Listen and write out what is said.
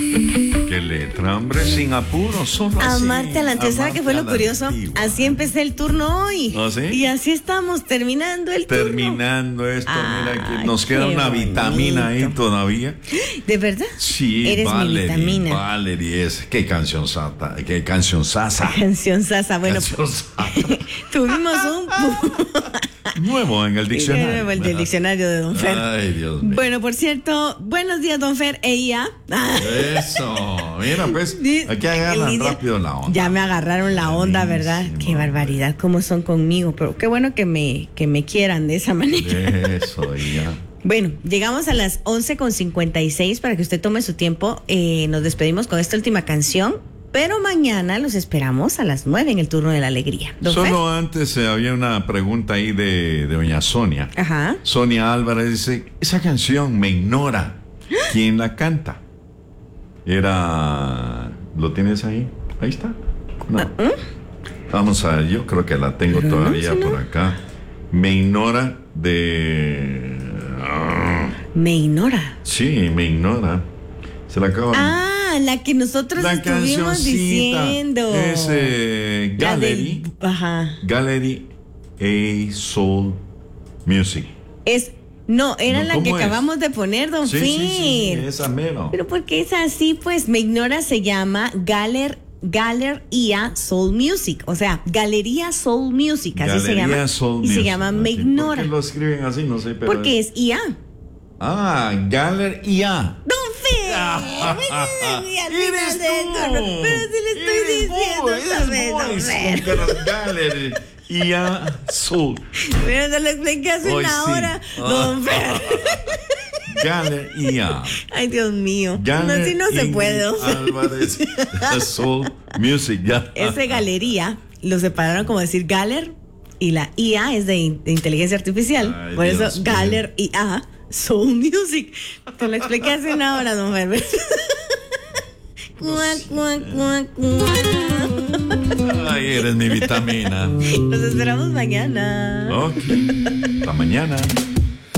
Qué letra, hombre, sin apuro, solo así. Amarte a la antigua. ¿Sabes qué fue lo curioso? Antigua. Así empecé el turno hoy. ¿Ah, sí? Y así estamos, terminando el turno. Terminando esto, mira, Ay, que nos queda qué una bonito. vitamina ahí todavía. ¿De verdad? Sí, Eres Valerie, mi vitamina. Valerie, qué canción sata, qué canción sasa. Canción sasa. Bueno, Canción sasa. tuvimos un... Nuevo en el diccionario. Nuevo el del diccionario de Don Fer. Ay, Dios mío. Bueno, por cierto, buenos días, Don Fer. Ella. Eso, mira, pues, aquí agarran Lidia, rápido la onda. Ya me agarraron la onda, ¿verdad? Buenísimo. Qué barbaridad, cómo son conmigo. Pero qué bueno que me quieran de esa manera. Eso, ya. Bueno, llegamos a las 11:56 para que usted tome su tiempo. Nos despedimos con esta última canción, pero mañana los esperamos a las 9 en el turno de la alegría. ¿Don Fer? Solo antes había una pregunta ahí de doña Sonia. Ajá. Sonia Álvarez dice, esa canción me ignora. ¿Quién la canta? Era... ¿Lo tienes ahí? Ahí está. No. Vamos a ver, yo creo que la tengo Pero todavía no, si no. por acá. Me ignora de... Me ignora. Sí, me ignora. Se la acabo. La que nosotros La estuvimos cancioncita diciendo. es La Gallery. Ajá. Gallery A Soul Music. No, era No, la que ¿cómo es? acabamos de poner, Don Fer. Sí, esa mero. Pero porque es así, pues Me Ignora se llama Galleria Soul Music, o sea, Galería Soul Music, así se llama. Soul y Music. se llama Me Ok. Ignora. ¿Por qué lo escriben así? No sé, pero... Porque es IA. Galería. Don Fer. Eres tú. Pero si le estoy diciendo también, Don Fer. Galería Soul. Pero se lo expliqué hace Hoy una sí. hora, Don Fer. Galería. Ay, Dios mío. No, así no se puede, Don Fer. Álvarez Soul Music, ya. Ese galería lo separaron como decir Galer y la IA es de inteligencia artificial. Ay, por Dios eso mío. Galer IA Soul Music. Te lo expliqué hace una hora, Don Ferber. Ay, eres mi vitamina. Nos esperamos mañana. Ok. Hasta mañana.